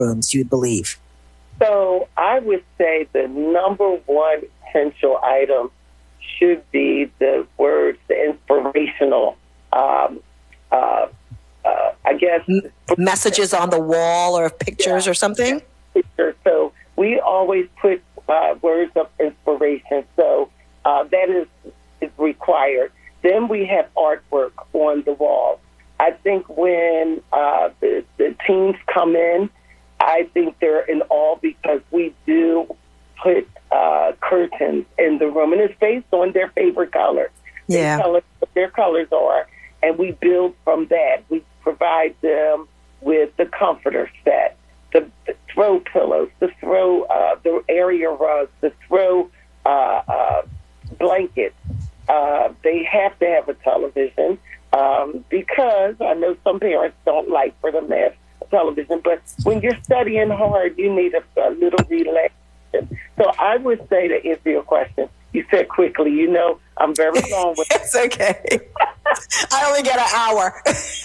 rooms, you believe? So I would say the number one essential item should be the words, the inspirational, I guess. Messages on the wall or pictures or something? So we always put words of inspiration. So that is required. Then we have artwork on the wall. I think when the teams come in, I think they're in awe because we do put curtains in the room, and it's based on their favorite colors. Yeah. What their colors are, and we build from that. We provide them with the comforter set, the throw pillows, the area rugs, the throw blankets. They have to have a television because I know some parents don't like for them to have television, but when you're studying hard, you need a little relaxation. So I would say, to answer your question, you said quickly, I'm very long with It's okay. I only get an hour.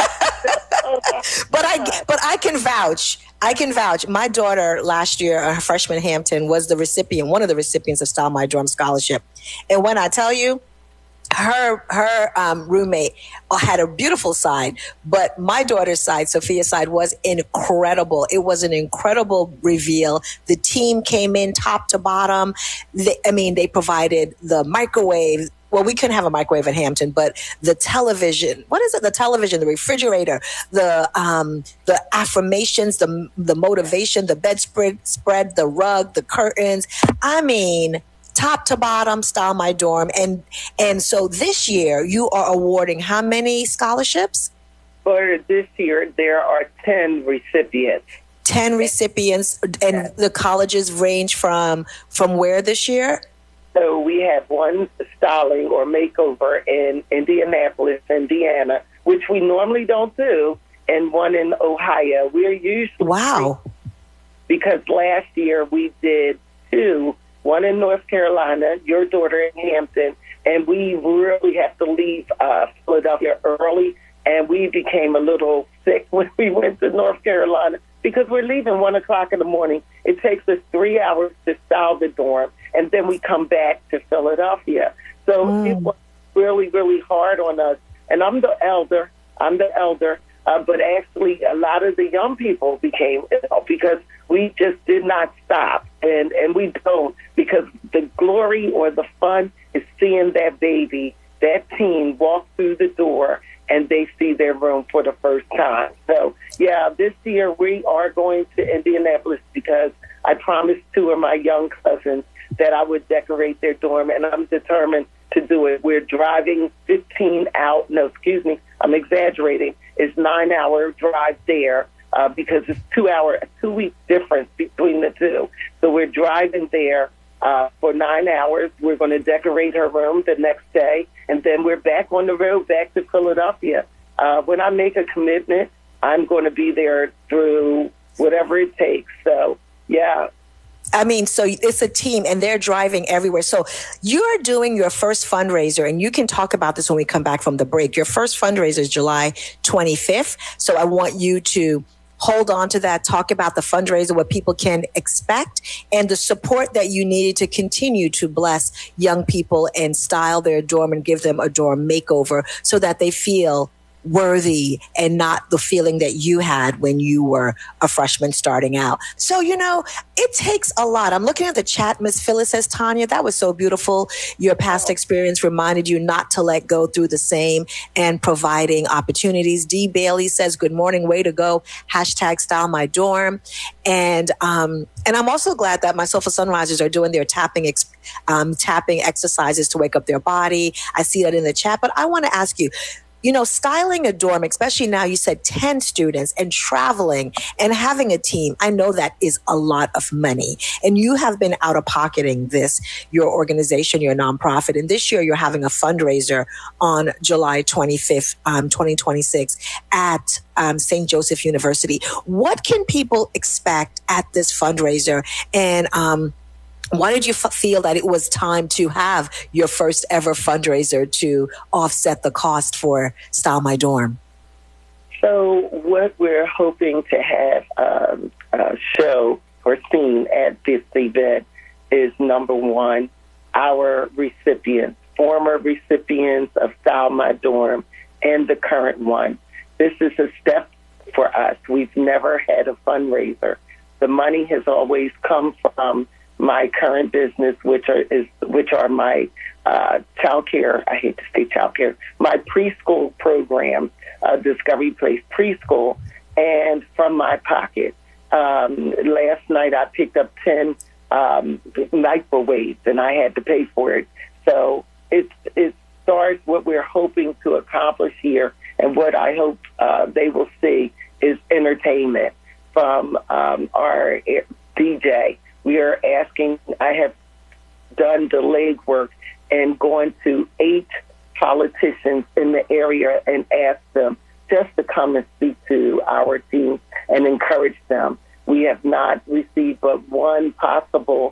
But I can vouch. My daughter last year, her freshman Hampton, was one of the recipients of Style My Dorm Scholarship. And when I tell you, her roommate had a beautiful side, but my daughter's side, Sophia's side, was incredible. It was an incredible reveal. The team came in top to bottom. They provided the microwave. Well, we couldn't have a microwave at Hampton, but the television, what is it? The television, the refrigerator, the affirmations, the motivation, the bedspread, the rug, the curtains. Top to bottom, Style My Dorm. And so this year you are awarding how many scholarships? For this year, there are 10 recipients. 10 recipients. And the colleges range from where this year? So we have one styling or makeover in Indianapolis, Indiana, which we normally don't do, and one in Ohio. We're usually... Wow. Because last year we did 2, one in North Carolina, your daughter in Hampton, and we really have to leave Philadelphia early, and we became a little sick when we went to North Carolina because we're leaving 1 o'clock in the morning. It takes us 3 hours to style the dorm, and then we come back to Philadelphia. So it was really, really hard on us. And I'm the elder, but actually a lot of the young people became ill because we just did not stop, and we don't, because the glory or the fun is seeing that baby, that teen walk through the door, and they see their room for the first time. So, yeah, this year we are going to Indianapolis because I promised 2 of my young cousins that I would decorate their dorm, and I'm determined to do it. We're driving 15 out. No, excuse me, I'm exaggerating. It's 9-hour drive there. Because it's 2-week difference between the two. So we're driving there for 9 hours. We're going to decorate her room the next day, and then we're back on the road, back to Philadelphia. When I make a commitment, I'm going to be there through whatever it takes. So, yeah. So it's a team and they're driving everywhere. So you're doing your first fundraiser, and you can talk about this when we come back from the break. Your first fundraiser is July 25th. So I want you to hold on to that, talk about the fundraiser, what people can expect, and the support that you needed to continue to bless young people and style their dorm and give them a dorm makeover so that they feel worthy and not the feeling that you had when you were a freshman starting out. So, it takes a lot. I'm looking at the chat. Miss Phyllis says, Tanya, that was so beautiful. Your past experience reminded you not to let go through the same and providing opportunities. D. Bailey says, good morning. Way to go. # Style My Dorm. And I'm also glad that my Soulful Sunrisers are doing their tapping exercises to wake up their body. I see that in the chat, but I want to ask you, styling a dorm, especially now you said 10 students and traveling and having a team, I know that is a lot of money. And you have been out of pocketing this, your organization, your nonprofit. And this year you're having a fundraiser on July 25th, 2026 at St. Joseph University. What can people expect at this fundraiser? And why did you feel that it was time to have your first ever fundraiser to offset the cost for Style My Dorm? So what we're hoping to have show or seen at this event is, number one, our recipients, former recipients of Style My Dorm, and the current one. This is a step for us. We've never had a fundraiser. The money has always come from my current business, which are my childcare. I hate to say childcare. My preschool program, Discovery Place Preschool, and from my pocket. Last night I picked up 10 microwaves, and I had to pay for it. So it starts what we're hoping to accomplish here, and what I hope they will see is entertainment from our DJ. We are asking, I have done the legwork and gone to 8 politicians in the area and asked them just to come and speak to our team and encourage them. We have not received but one possible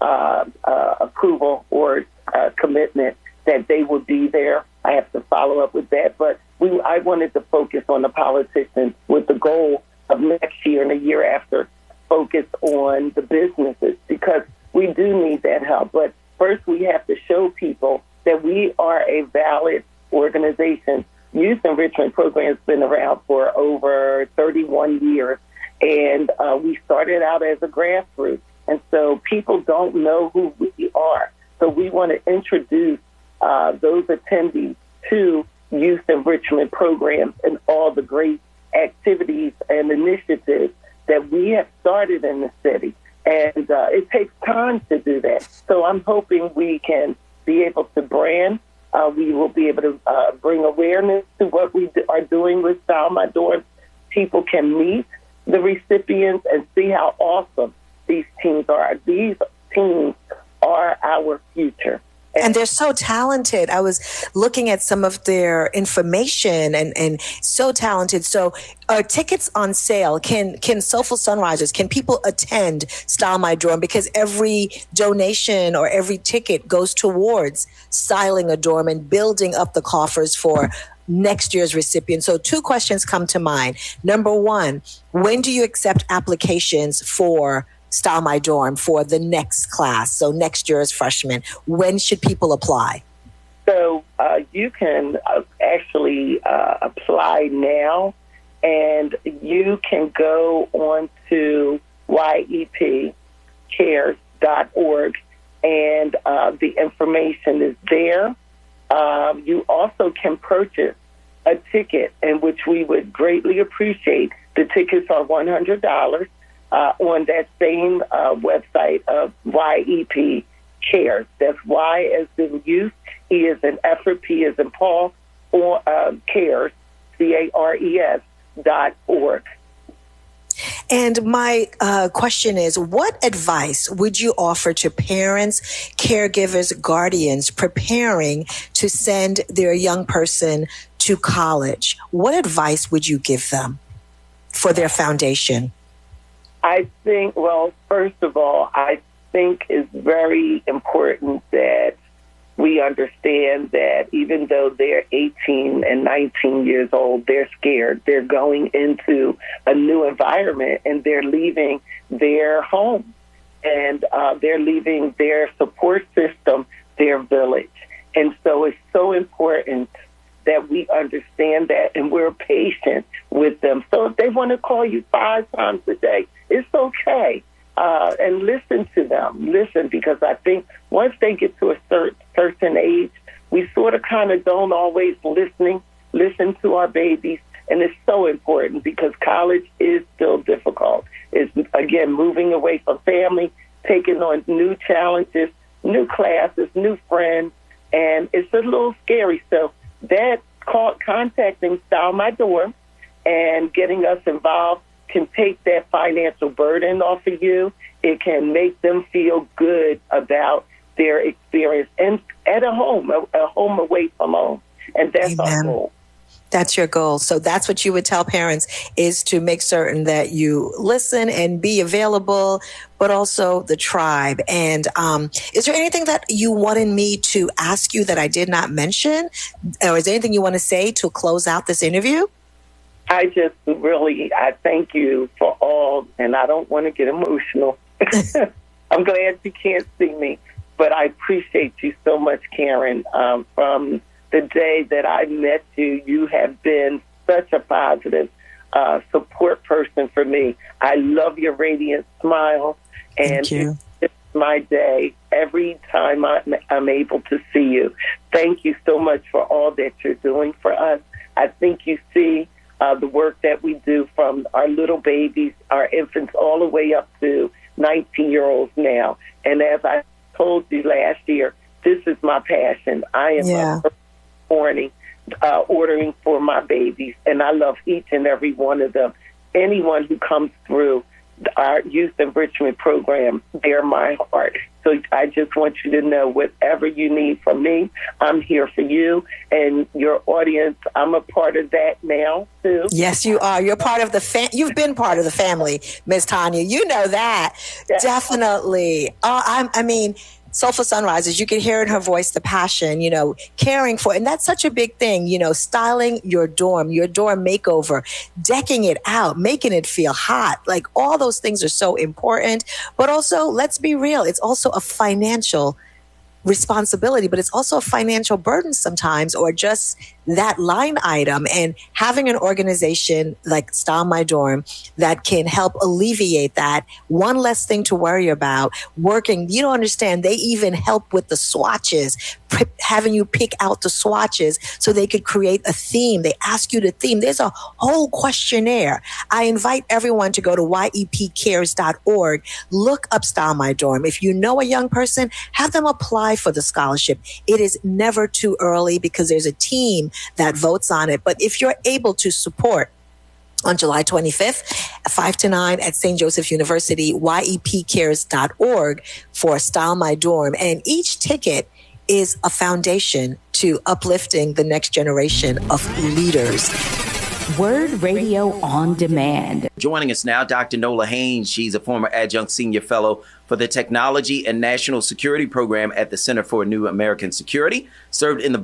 approval or commitment that they will be there. I have to follow up with that. But I wanted to focus on the politicians with the goal of next year and the year after focus on the businesses, because we do need that help. But first we have to show people that we are a valid organization. Youth Enrichment Program has been around for over 31 years, and we started out as a grassroots. And so people don't know who we are. So we want to introduce those attendees to youth enrichment programs and all the great activities and initiatives that we have started in the city. And it takes time to do that. So I'm hoping we can be able to brand. We will be able to bring awareness to what we are doing with Style My Dorm. People can meet the recipients and see how awesome these teams are. These teams are our future. And they're so talented. I was looking at some of their information and so talented. So are tickets on sale? Can Soulful Sunrisers, can people attend Style My Dorm? Because every donation or every ticket goes towards styling a dorm and building up the coffers for next year's recipients. So 2 questions come to mind. Number 1, when do you accept applications for Style My Dorm for the next class? So next year's freshmen, when should people apply? So you can actually apply now, and you can go on to yepcares.org, and the information is there. You also can purchase a ticket, and which we would greatly appreciate. The tickets are $100 on that same website of YEP Cares. That's Y as in youth, E as in effort, P as in Paul, or Cares, CARES.org. And my question is, what advice would you offer to parents, caregivers, guardians preparing to send their young person to college? What advice would you give them for their foundation? I think, well, first of all, I think it's very important that we understand that even though they're 18 and 19 years old, they're scared. They're going into a new environment, and they're leaving their home, and they're leaving their support system, their village. And so it's so important that we understand that, and we're patient with them. So if they want to call you 5 times a day, it's okay. And listen to them. Listen, because I think once they get to a certain age, we sort of kind of don't always listen to our babies. And it's so important because college is still difficult. It's, again, moving away from family, taking on new challenges, new classes, new friends, and it's a little scary. So that contacting Style My Dorm and getting us involved can take that financial burden off of you. It can make them feel good about their experience and at a home away from home. And that's our goal. That's your goal. So that's what you would tell parents, is to make certain that you listen and be available, but also the tribe. And is there anything that you wanted me to ask you that I did not mention? Or is there anything you want to say to close out this interview? I thank you for all, and I don't want to get emotional. I'm glad you can't see me, but I appreciate you so much, Karen. From the day that I met you, you have been such a positive support person for me. I love your radiant smile, and it's my day every time I'm able to see you. Thank you so much for all that you're doing for us. I think you see the work that we do from our little babies, our infants, all the way up to 19-year-olds now. And as I told you last year, this is my passion. I am up morning ordering for my babies, and I love each and every one of them. Anyone who comes through our youth enrichment program, they're my heart. So I just want you to know, whatever you need from me, I'm here for you and your audience. I'm a part of that now, too. Yes, you are. You're part of the you've been part of the family, Ms. Tanya. You know that. Yes. Definitely. I mean, Soulful Sunrises, you can hear in her voice the passion, caring for, and that's such a big thing, styling your dorm makeover, decking it out, making it feel hot. Like, all those things are so important. But also, let's be real, it's also a financial responsibility, but it's also a financial burden sometimes, or just that line item. And having an organization like Style My Dorm that can help alleviate that, one less thing to worry about. Working, you don't understand, they even help with the swatches, having you pick out the swatches so they could create a theme. They ask you to theme. There's a whole questionnaire. I invite everyone to go to yepcares.org, look up Style My Dorm. If you know a young person, have them apply for the scholarship. It is never too early because there's a team that votes on it. But if you're able to support on July 25th, 5 to 9 at St. Joseph University, yepcares.org for Style My Dorm. And each ticket is a foundation to uplifting the next generation of leaders. Word Radio on Demand. Joining us now, Dr. Nola Haynes. She's a former adjunct senior fellow for the Technology and National Security Program at the Center for New American Security. Served in the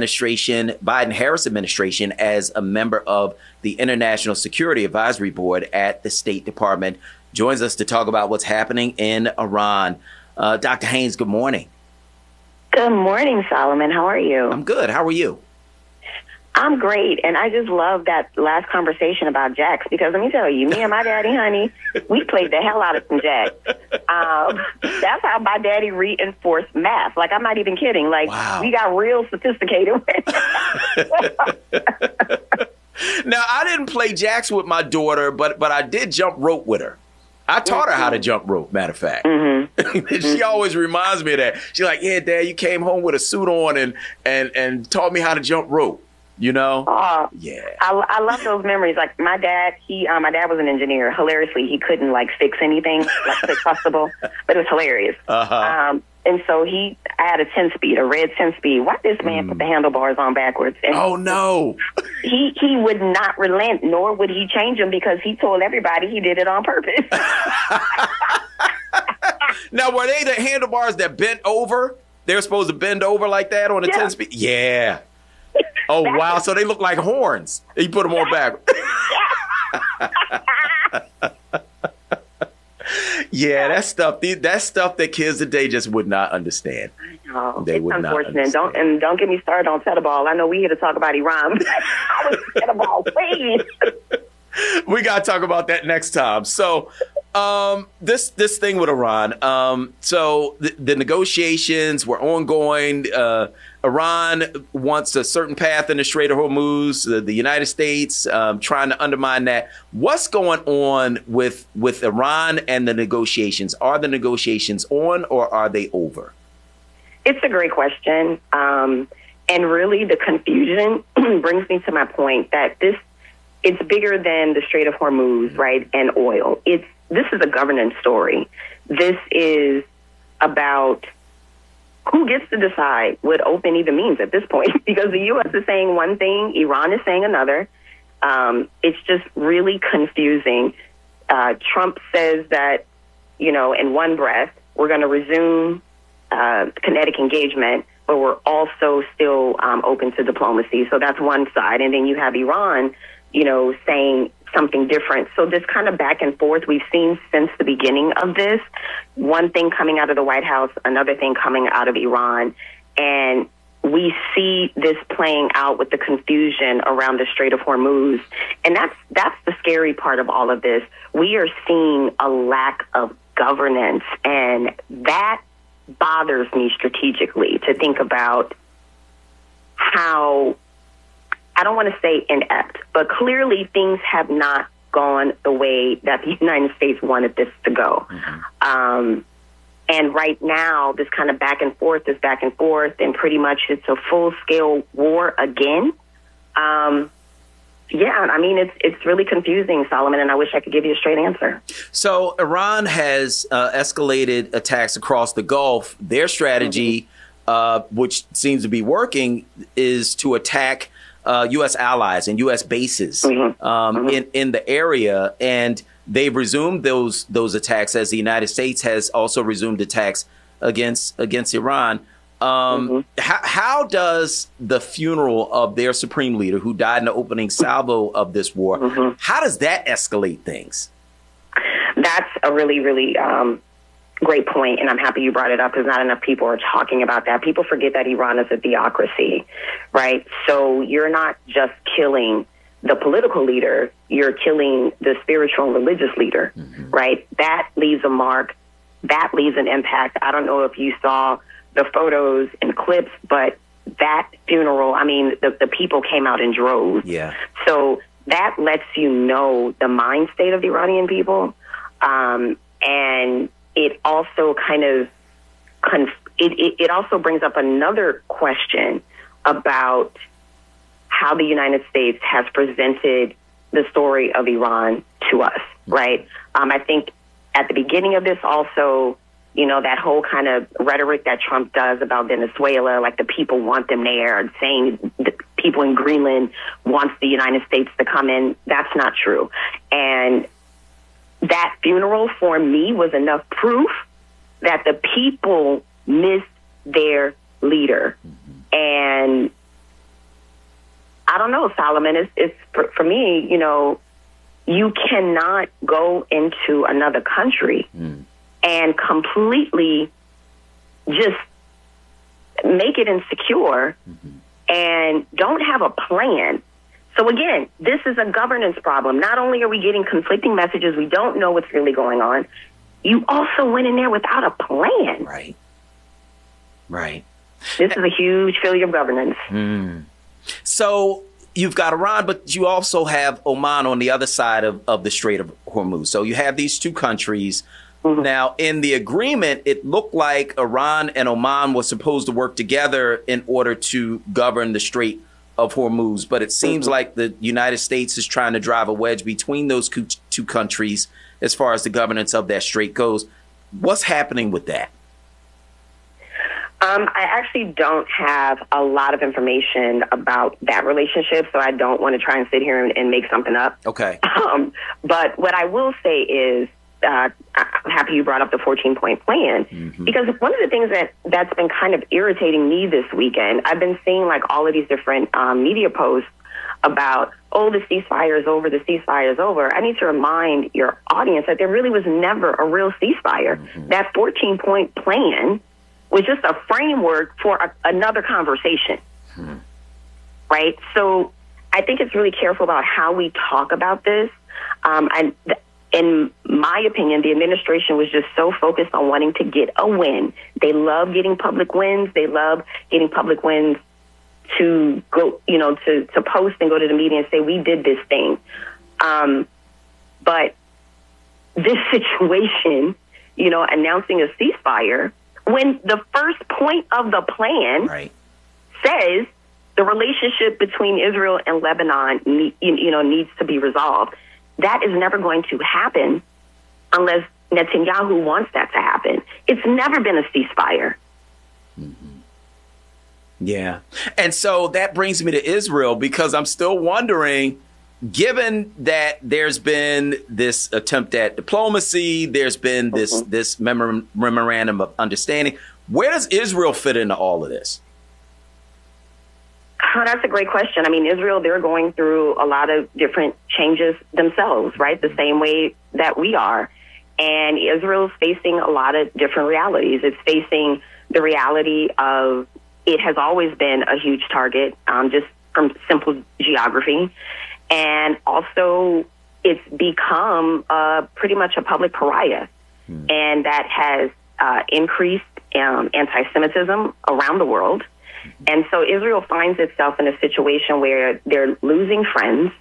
Biden-Harris administration as a member of the International Security Advisory Board at the State Department. Joins us to talk about what's happening in Iran. Dr. Haynes, good morning. Good morning, Solomon. How are you? I'm good. How are you? I'm great, and I just love that last conversation about jacks, because let me tell you, me and my daddy, honey, we played the hell out of some jacks. That's how my daddy reinforced math. Like, I'm not even kidding. Like, wow. We got real sophisticated with it. Now, I didn't play jacks with my daughter, but I did jump rope with her. I taught her how to jump rope, matter of fact. Mm-hmm. She always reminds me of that. She's like, yeah, Dad, you came home with a suit on and taught me how to jump rope. Yeah. I love those memories. Like, my dad was an engineer. Hilariously, he couldn't fix anything, fix possible, but it was hilarious. Uh-huh. And so I had a 10-speed, a red 10-speed. Why this man put the handlebars on backwards? And oh no! He would not relent, nor would he change them, because he told everybody he did it on purpose. Now, were they the handlebars that bent over? They were supposed to bend over like that on a 10-speed? Yeah. Oh, wow. So they look like horns. You put them on back. Yeah, that's stuff that kids today just would not understand. I know. They would not understand. Don't get me started on Tetherball. I know we here to talk about Iran. I was Tetherball, please. We got to talk about that next time. So this thing with Iran. So the negotiations were ongoing. Iran wants a certain path in the Strait of Hormuz. The United States trying to undermine that. What's going on with Iran and the negotiations? Are the negotiations on, or are they over? It's a great question. And really the confusion brings me to my point that it's bigger than the Strait of Hormuz, right, and oil. This is a governance story. This is about who gets to decide what open even means at this point, because the U.S. is saying one thing, Iran is saying another. It's just really confusing. Trump says that, in one breath, we're going to resume kinetic engagement, but we're also still open to diplomacy. So that's one side. And then you have Iran saying something different. So this kind of back and forth we've seen since the beginning of this, one thing coming out of the White House, another thing coming out of Iran. And we see this playing out with the confusion around the Strait of Hormuz. And that's the scary part of all of this. We are seeing a lack of governance, and that bothers me strategically to think about how, I don't want to say inept, but clearly things have not gone the way that the United States wanted this to go. And right now, this kind of back and forth, and pretty much it's a full-scale war again. It's really confusing, Solomon, and I wish I could give you a straight answer. So Iran has escalated attacks across the Gulf. Their strategy, which seems to be working, is to attack U.S. allies and U.S. bases in the area, and they've resumed those attacks as the United States has also resumed attacks against Iran. How does the funeral of their supreme leader, who died in the opening salvo of this war, how does that escalate things? That's a really, really great point, and I'm happy you brought it up because not enough people are talking about that. People forget that Iran is a theocracy, right? So you're not just killing the political leader, you're killing the spiritual and religious leader, right? That leaves a mark. That leaves an impact. I don't know if you saw the photos and clips, but that funeral, the people came out in droves. Yeah. So that lets you know the mind state of the Iranian people. And it also kind of, it also brings up another question about how the United States has presented the story of Iran to us, right? I think at the beginning of this also, that whole kind of rhetoric that Trump does about Venezuela, like the people want them there, and saying the people in Greenland wants the United States to come in, that's not true. And that funeral for me was enough proof that the people miss their leader. And I don't know, Solomon, it's for me, you cannot go into another country and completely just make it insecure and don't have a plan. So again, this is a governance problem. Not only are we getting conflicting messages, we don't know what's really going on. You also went in there without a plan. Right. This is a huge failure of governance. So you've got Iran, but you also have Oman on the other side of the Strait of Hormuz. So you have these two countries. Now, in the agreement, it looked like Iran and Oman were supposed to work together in order to govern the Strait of Hormuz. But it seems like the United States is trying to drive a wedge between those two countries as far as the governance of that strait goes. What's happening with that? I actually don't have a lot of information about that relationship, so I don't want to try and sit here and make something up. Okay. But what I will say is, I'm happy you brought up the 14-point plan, because one of the things that's been kind of irritating me this weekend, I've been seeing like all of these different media posts about, the ceasefire is over, the ceasefire is over. I need to remind your audience that there really was never a real ceasefire. That 14-point plan was just a framework for another conversation, right? So I think it's really careful about how we talk about this. In my opinion, the administration was just so focused on wanting to get a win. They love getting public wins. They love getting public wins to go, to post and go to the media and say, we did this thing. But this situation, announcing a ceasefire, when the first point of the plan says the relationship between Israel and Lebanon, needs to be resolved. That is never going to happen unless Netanyahu wants that to happen. It's never been a ceasefire. Yeah. And so that brings me to Israel, because I'm still wondering, given that there's been this attempt at diplomacy, there's been this memorandum of understanding, where does Israel fit into all of this? Oh, that's a great question. I mean, Israel, they're going through a lot of different changes themselves, right? The same way that we are. And Israel's facing a lot of different realities. It's facing the reality of it has always been a huge target, just from simple geography. And also, it's become pretty much a public pariah. And that has increased anti-Semitism around the world. And so Israel finds itself in a situation where they're losing friends.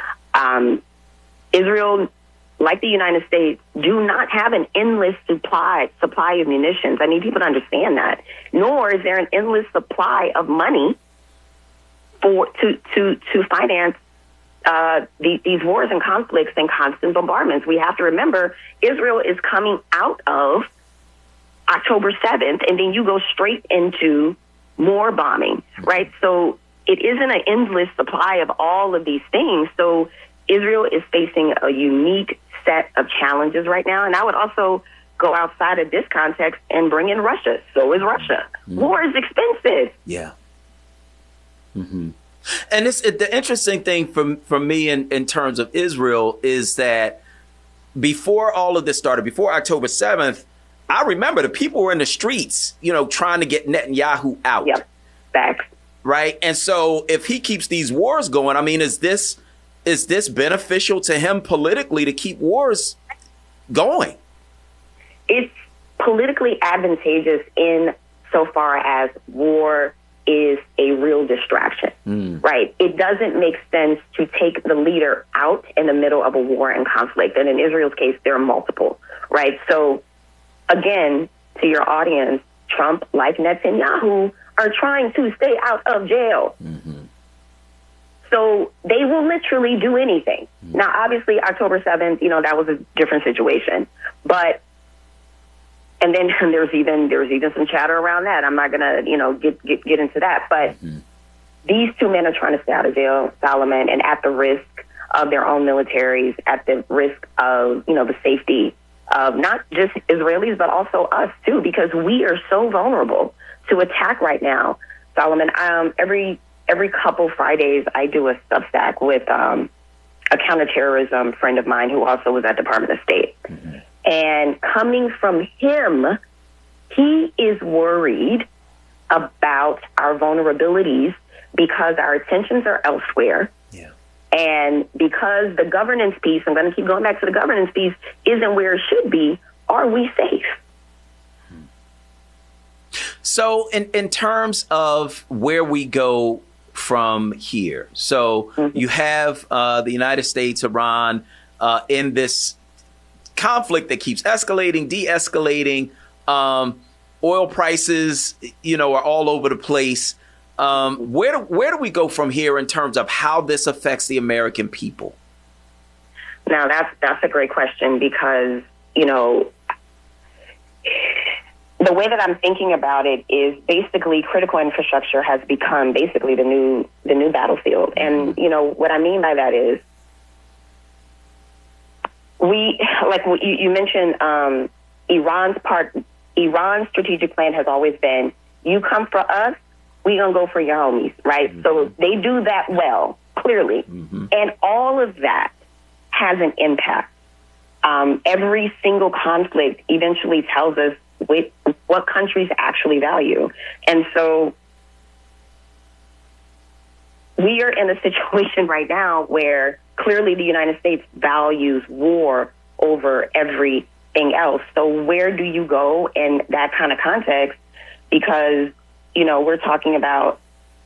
Israel, like the United States, do not have an endless supply of munitions. I need people to understand that. Nor is there an endless supply of money to finance these wars and conflicts and constant bombardments. We have to remember Israel is coming out of October 7th, and then you go straight into more bombing, right? So it isn't an endless supply of all of these things. So Israel is facing a unique set of challenges right now. And I would also go outside of this context and bring in Russia. So is Russia. War is expensive. Yeah. Mm-hmm. And the interesting thing for me in terms of Israel is that before all of this started, before October 7th, I remember the people were in the streets, trying to get Netanyahu out. Yep. Facts. Right. And so if he keeps these wars going, I mean, is this beneficial to him politically to keep wars going? It's politically advantageous in so far as war is a real distraction, right? It doesn't make sense to take the leader out in the middle of a war and conflict. And in Israel's case, there are multiple, right? So again, to your audience, Trump, like Netanyahu, are trying to stay out of jail. So they will literally do anything. Now, obviously, October 7th, that was a different situation. But, and then there was even some chatter around that. I'm not going to, get into that. But these two men are trying to stay out of jail, Solomon, and at the risk of their own militaries, at the risk of, the safety of not just Israelis, but also us, too, because we are so vulnerable to attack right now. Solomon, every couple Fridays, I do a Substack with a counterterrorism friend of mine who also was at Department of State. And coming from him, he is worried about our vulnerabilities because our attentions are elsewhere. Yeah. And because the governance piece, I'm going to keep going back to the governance piece, isn't where it should be, are we safe? So in terms of where we go from here, so you have the United States, Iran in this conflict that keeps escalating, de-escalating. Oil prices, are all over the place. Where do we go from here in terms of how this affects the American people? Now, that's a great question because, the way that I'm thinking about it is basically critical infrastructure has become basically the new battlefield. And, what I mean by that is you mentioned Iran's strategic plan has always been, you come for us, we gonna go for your homies, right? So they do that well, clearly. And all of that has an impact. Every single conflict eventually tells us what countries actually value. And so we are in a situation right now where clearly the United States values war over everything else. So where do you go in that kind of context? Because, we're talking about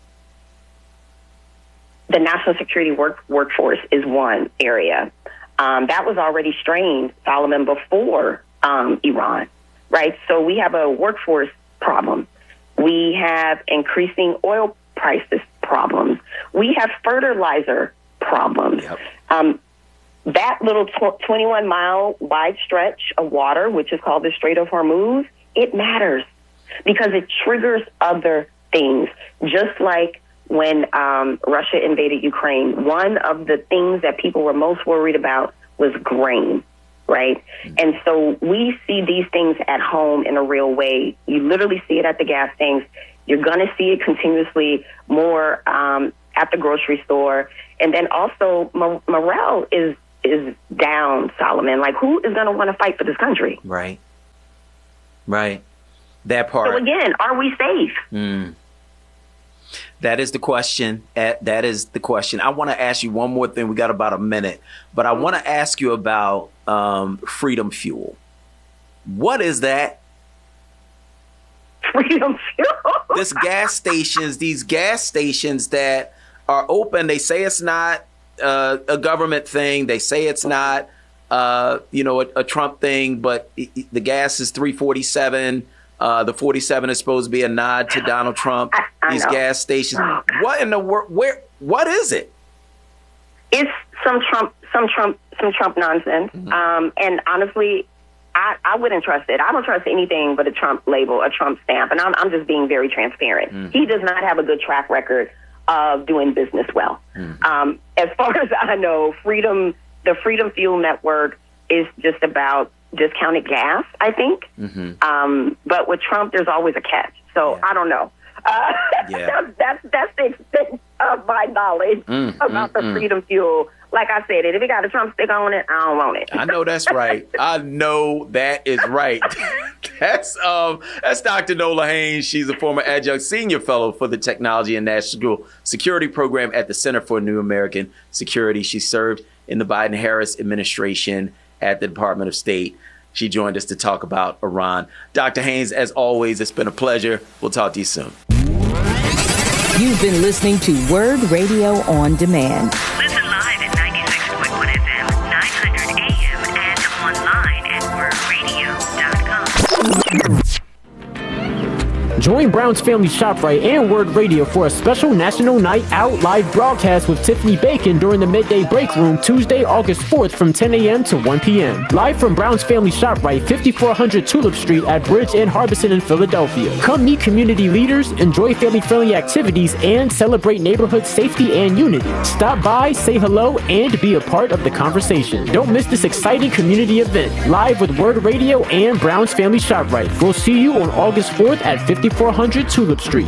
the national security workforce is one area. That was already strained, Solomon, before Iran, right? So we have a workforce problem. We have increasing oil prices problems. We have fertilizer problems. Yep. That little 21-mile wide stretch of water, which is called the Strait of Hormuz, it matters because it triggers other things. Just like when Russia invaded Ukraine, one of the things that people were most worried about was grain, right? And so we see these things at home in a real way. You literally see it at the gas tanks. You're going to see it continuously more at the grocery store. And then also morale is down, Solomon. Like, who is going to want to fight for this country? Right. That part. So again, are we safe? That is the question. That is the question. I want to ask you one more thing. We got about a minute, but I want to ask you about Freedom Fuel. What is that? Freedom Fuel. These gas stations that are open. They say it's not a government thing. They say it's not, a Trump thing. But the gas is $3.47. The 47 is supposed to be a nod to Donald Trump. These gas stations. What in the world? What is it? It's some Trump nonsense. And honestly, I wouldn't trust it. I don't trust anything but a Trump label, a Trump stamp. And I'm just being very transparent. He does not have a good track record of doing business well. As far as I know, the Freedom Fuel Network is just about discounted gas, I think. But with Trump, there's always a catch. So I don't know. That's the extent of my knowledge about the Freedom Fuel. Like I said, if it got a Trump sticker on it, I don't want it. I know that's right. I know that is right. That's Dr. Nola Haynes. She's a former adjunct senior fellow for the Technology and National Security Program at the Center for New American Security. She served in the Biden-Harris administration at the Department of State. She joined us to talk about Iran. Dr. Haynes, as always, it's been a pleasure. We'll talk to you soon. You've been listening to Word Radio on Demand. Listen live at 96.1 FM, 900 AM, and online at wordradio.com. Join Brown's Family ShopRite and Word Radio for a special National Night Out live broadcast with Tiffany Bacon during the Midday Break Room Tuesday, August 4th from 10 a.m. to 1 p.m. Live from Brown's Family ShopRite, 5400 Tulip Street at Bridge and Harbison in Philadelphia. Come meet community leaders, enjoy family-friendly activities, and celebrate neighborhood safety and unity. Stop by, say hello, and be a part of the conversation. Don't miss this exciting community event, live with Word Radio and Brown's Family ShopRite. We'll see you on August 4th at 5400 Tulip Street.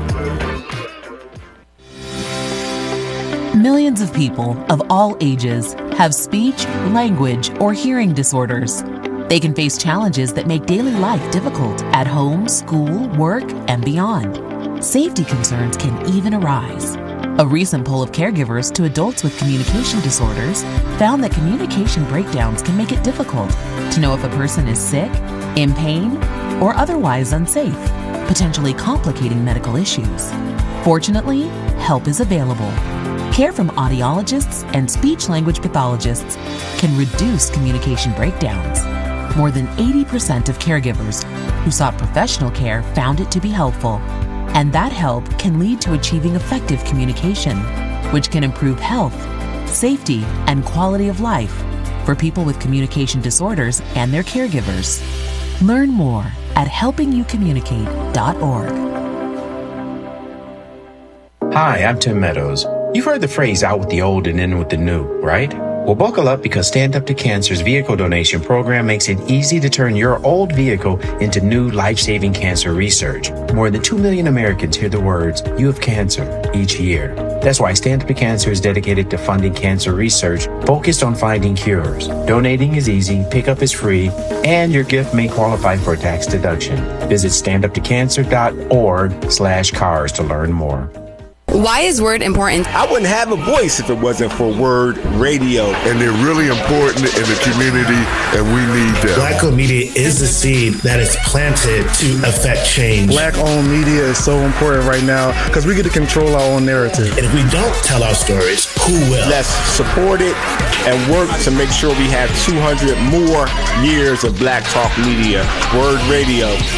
Millions of people of all ages have speech, language, or hearing disorders. They can face challenges that make daily life difficult at home, school, work, and beyond. Safety concerns can even arise. A recent poll of caregivers to adults with communication disorders found that communication breakdowns can make it difficult to know if a person is sick, in pain, or otherwise unsafe, potentially complicating medical issues. Fortunately, help is available. Care from audiologists and speech-language pathologists can reduce communication breakdowns. More than 80% of caregivers who sought professional care found it to be helpful, and that help can lead to achieving effective communication, which can improve health, safety, and quality of life for people with communication disorders and their caregivers. Learn more at helpingyoucommunicate.org. Hi, I'm Tim Meadows. You've heard the phrase out with the old and in with the new, right? Well, buckle up because Stand Up to Cancer's vehicle donation program makes it easy to turn your old vehicle into new life-saving cancer research. More than 2 million Americans hear the words, "You have cancer," each year. That's why Stand Up to Cancer is dedicated to funding cancer research focused on finding cures. Donating is easy, pickup is free, and your gift may qualify for a tax deduction. Visit standuptocancer.org/cars to learn more. Why is Word important? I wouldn't have a voice if it wasn't for Word Radio. And they're really important in the community, and we need them. Black-owned media is the seed that is planted to affect change. Black-owned media is so important right now because we get to control our own narrative. And if we don't tell our stories, who will? Let's support it and work to make sure we have 200 more years of Black Talk Media. Word Radio.